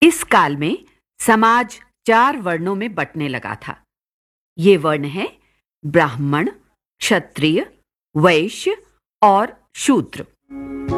इस काल में समाज 4 वर्णों में बंटने लगा था। ये वर्ण है ब्राह्मण, क्षत्रिय, वैश्य और शूद्र।